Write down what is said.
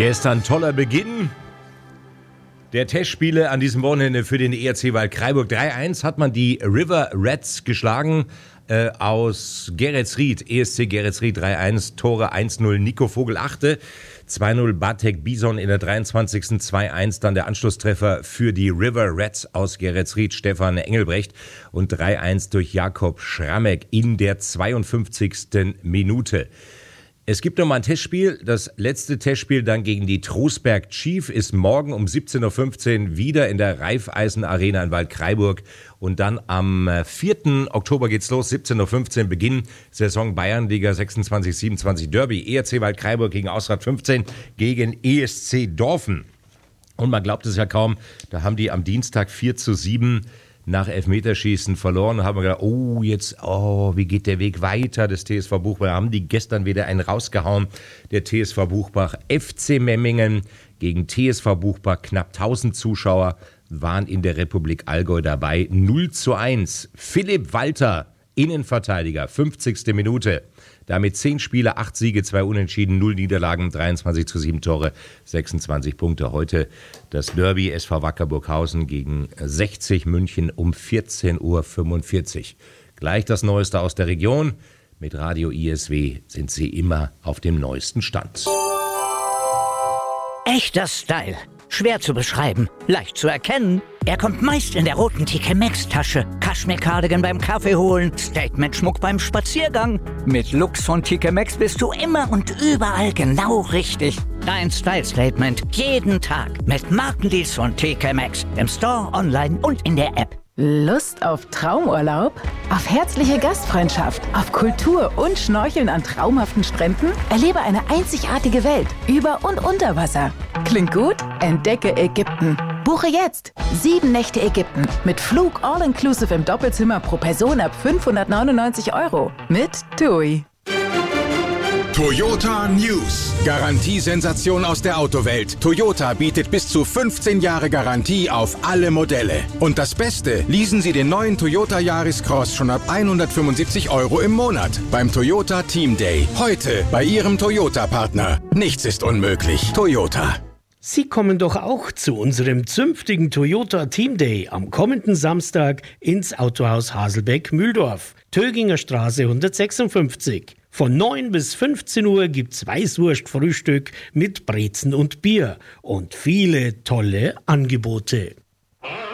Gestern toller Beginn der Testspiele an diesem Wochenende für den ERC Waldkraiburg. 3-1 hat man die River Rats geschlagen aus Geretsried. ESC Geretsried 3-1, Tore 1-0 Nico Vogel achte, 2-0 Bartek Bison in der 23. 2-1 dann der Anschlusstreffer für die River Rats aus Geretsried, Stefan Engelbrecht, und 3-1 durch Jakob Schrammeck in der 52. Minute. Es gibt noch mal ein Testspiel. Das letzte Testspiel dann gegen die Trostberg Chief ist morgen um 17.15 Uhr wieder in der Raiffeisen Arena in Waldkraiburg. Und dann am 4. Oktober geht's los, 17.15 Uhr, Beginn Saison Bayernliga 26-27 Derby. ERC Waldkraiburg gegen Ausrad 15 gegen ESC Dorfen. Und man glaubt es ja kaum, da haben die am Dienstag 4-7 nach Elfmeterschießen verloren und haben gedacht, wie geht der Weg weiter des TSV Buchbach? Da haben die gestern wieder einen rausgehauen, der TSV Buchbach. FC Memmingen gegen TSV Buchbach, knapp 1000 Zuschauer waren in der Republik Allgäu dabei. 0-1. Philipp Walter, Innenverteidiger, 50. Minute. Damit 10 Spiele, 8 Siege, 2 Unentschieden, 0 Niederlagen, 23:7 Tore, 26 Punkte. Heute das Derby SV Wacker Burghausen gegen 60 München um 14:45 Uhr. Gleich das Neueste aus der Region. Mit Radio ISW sind Sie immer auf dem neuesten Stand. Echter Style. Schwer zu beschreiben, leicht zu erkennen. Er kommt meist in der roten TK Maxx Tasche. Kaschmir-Cardigan beim Kaffee holen, Statement-Schmuck beim Spaziergang. Mit Looks von TK Maxx bist du immer und überall genau richtig. Dein Style-Statement jeden Tag mit Markendeals von TK Maxx. Im Store, online und in der App. Lust auf Traumurlaub? Auf herzliche Gastfreundschaft? Auf Kultur und Schnorcheln an traumhaften Stränden? Erlebe eine einzigartige Welt über und unter Wasser. Klingt gut? Entdecke Ägypten. Buche jetzt 7 Nächte Ägypten mit Flug all-inclusive im Doppelzimmer pro Person ab 599 € mit TUI. Toyota News. Garantiesensation aus der Autowelt. Toyota bietet bis zu 15 Jahre Garantie auf alle Modelle. Und das Beste, leasen Sie den neuen Toyota Yaris Cross schon ab 175 € im Monat beim Toyota Team Day. Heute bei Ihrem Toyota-Partner. Nichts ist unmöglich. Toyota. Sie kommen doch auch zu unserem zünftigen Toyota Team Day am kommenden Samstag ins Autohaus Haselbeck-Mühldorf, Töginger Straße 156. Von 9 bis 15 Uhr gibt's Weißwurstfrühstück mit Brezen und Bier und viele tolle Angebote.